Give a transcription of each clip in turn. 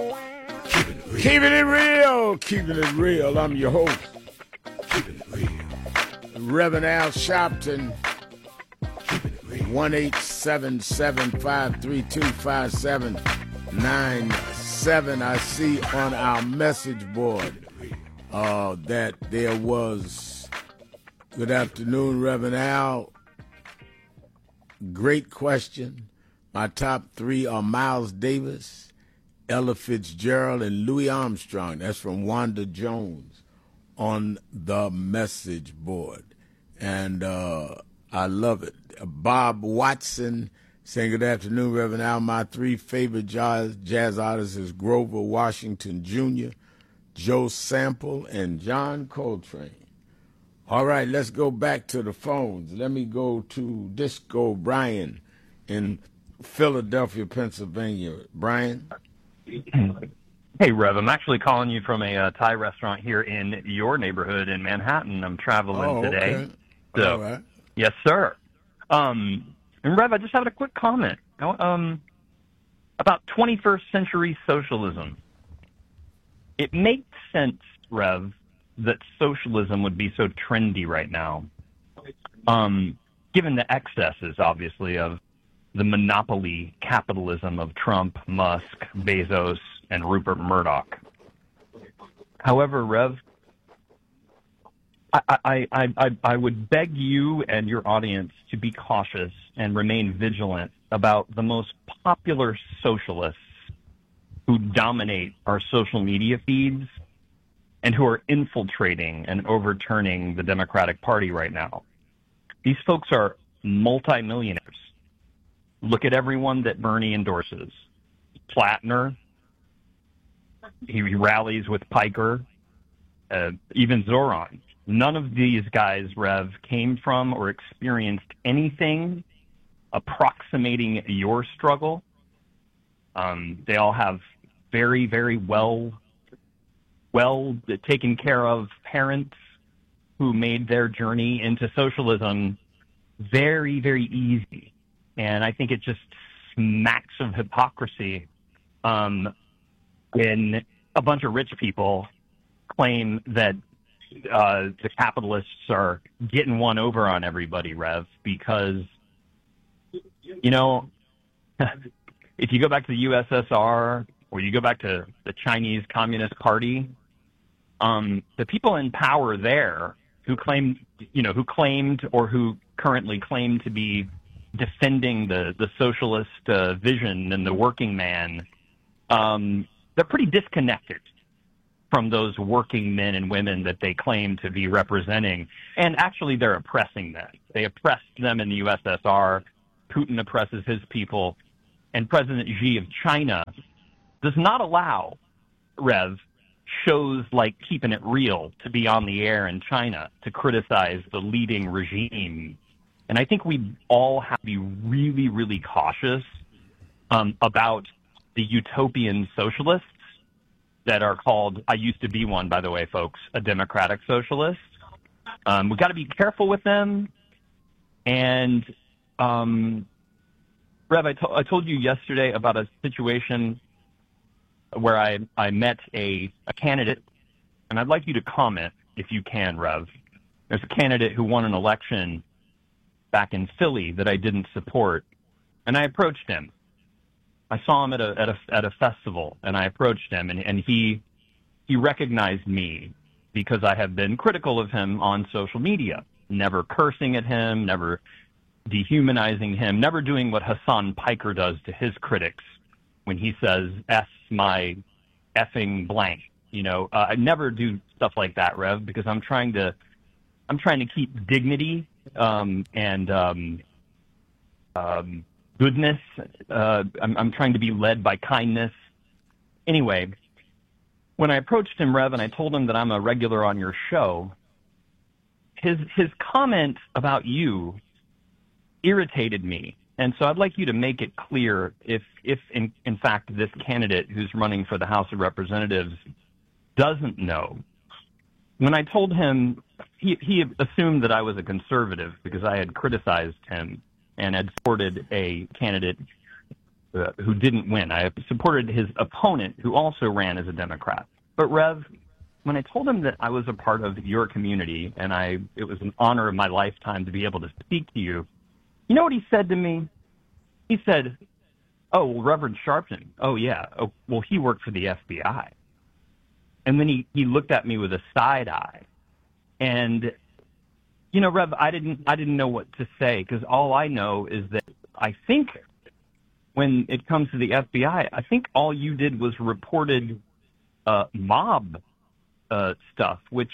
Keeping it real, keeping it real. I'm your host, keeping it real, Reverend Al Sharpton. 1-877-532-5797. I see on our message board that there was, good afternoon, Reverend Al. Great question. My top three are Miles Davis, Ella Fitzgerald, and Louis Armstrong. That's from Wanda Jones on the message board. And I love it. Bob Watson saying, good afternoon, Reverend Al. My three favorite jazz artists is Grover Washington Jr., Joe Sample, and John Coltrane. All right, let's go back to the phones. Let me go to Disco Brian in Philadelphia, Pennsylvania. Brian? Hey, Rev, I'm actually calling you from a Thai restaurant here in your neighborhood in Manhattan. I'm traveling today. Okay. So, all right. Yes, sir. And Rev, I just had a quick comment about 21st century socialism. It makes sense, Rev, that socialism would be so trendy right now, given the excesses, obviously, of the monopoly capitalism of Trump, Musk, Bezos, and Rupert Murdoch. However, Rev, I would beg you and your audience to be cautious and remain vigilant about the most popular socialists who dominate our social media feeds and who are infiltrating and overturning the Democratic Party right now. These folks are multimillionaires. Look at everyone that Bernie endorses. Platner, he rallies with Piker, even Zoran. None of these guys, Rev, came from or experienced anything approximating your struggle. They all have very, very well taken care of parents who made their journey into socialism very, very easy. And I think it just smacks of hypocrisy when a bunch of rich people claim that the capitalists are getting one over on everybody, Rev, because, you know, if you go back to the USSR or you go back to the Chinese Communist Party, the people in power there who claimed or who currently claim to be defending the socialist vision and the working man, they're pretty disconnected from those working men and women that they claim to be representing. And actually, they're oppressing them. They oppressed them in the USSR. Putin oppresses his people. And President Xi of China does not allow, Rev, shows like Keeping It Real to be on the air in China to criticize the leading regime. And I think we all have to be really, really cautious about the utopian socialists that are called, I used to be one, by the way, folks, a democratic socialist. We've got to be careful with them. And, Rev, I told you yesterday about a situation where I met a candidate, and I'd like you to comment, if you can, Rev. There's a candidate who won an election back in Philly that I didn't support, and I approached him. I saw him at a festival, and I approached him, and he recognized me because I have been critical of him on social media, never cursing at him, never dehumanizing him, never doing what Hassan Piker does to his critics when he says, "S my effing blank." You know, I never do stuff like that, Rev, because I'm trying to keep dignity and goodness. I'm trying to be led by kindness. Anyway, when I approached him, Rev, and I told him that I'm a regular on your show, his comment about you irritated me. And so I'd like you to make it clear if in fact this candidate who's running for the House of Representatives doesn't know. When I told him, he assumed that I was a conservative because I had criticized him and had supported a candidate who didn't win. I supported his opponent, who also ran as a Democrat. But Rev, when I told him that I was a part of your community and it was an honor of my lifetime to be able to speak to you, you know what he said to me? He said, "Oh, well, Reverend Sharpton. Oh, yeah. Oh, well, he worked for the FBI." And then he looked at me with a side eye. And, you know, Rev, I didn't know what to say, because all I know is that I think when it comes to the FBI, I think all you did was reported mob stuff, which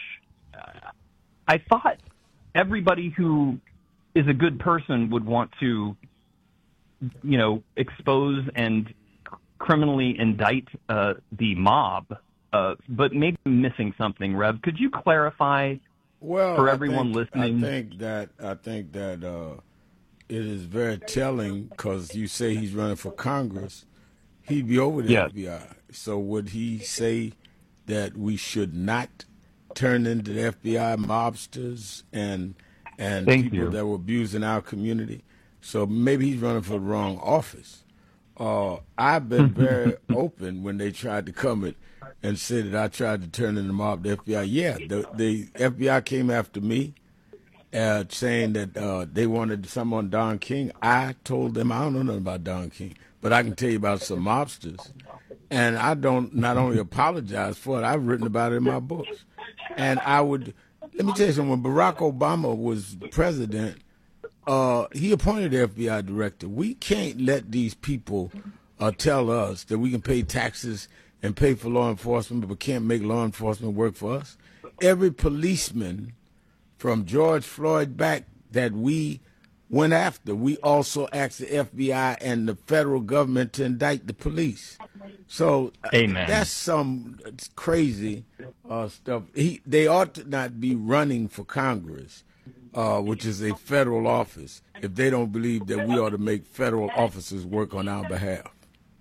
I thought everybody who is a good person would want to, you know, expose and criminally indict the mob. But maybe I'm missing something, Rev. Could you clarify for everyone listening? I think that it is very telling, because you say he's running for Congress. He'd be over the FBI. So would he say that we should not turn into the FBI mobsters and people that were abusing our community? So maybe he's running for the wrong office. I've been very open when they tried to come and say that I tried to turn in the mob, the FBI. Yeah, the FBI came after me, saying that they wanted some on Don King. I told them I don't know nothing about Don King, but I can tell you about some mobsters. And I don't not only apologize for it, I've written about it in my books. And let me tell you something, when Barack Obama was president, he appointed the FBI director. We can't let these people tell us that we can pay taxes and pay for law enforcement, but can't make law enforcement work for us. Every policeman from George Floyd back that we went after, we also asked the FBI and the federal government to indict the police. So that's some crazy stuff. They ought to not be running for Congress, which is a federal office, if they don't believe that we ought to make federal officers work on our behalf.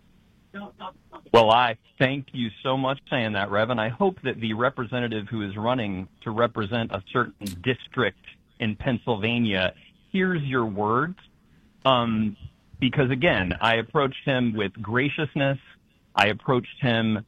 Well, I thank you so much for saying that, Rev, and I hope that the representative who is running to represent a certain district in Pennsylvania hears your words, because, again, I approached him with graciousness. I approached him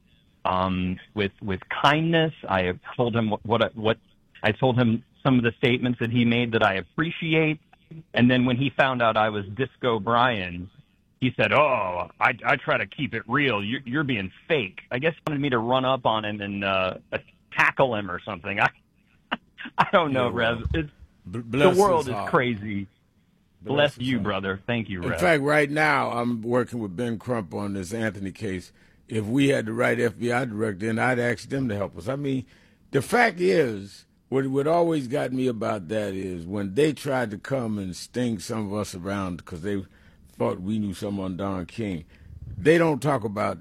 with kindness. I told him what I told him some of the statements that he made that I appreciate. And then when he found out I was Disco Brian, he said, "Oh, I try to keep it real. You're being fake." I guess he wanted me to run up on him and tackle him or something. I don't know, Rev. The world is crazy. Bless you, brother. Thank you, Rev. In fact, right now I'm working with Ben Crump on this Anthony case. If we had the right FBI director, then I'd ask them to help us. I mean, the fact is, what always got me about that is when they tried to come and sting some of us around because they thought we knew someone on Don King, they don't talk about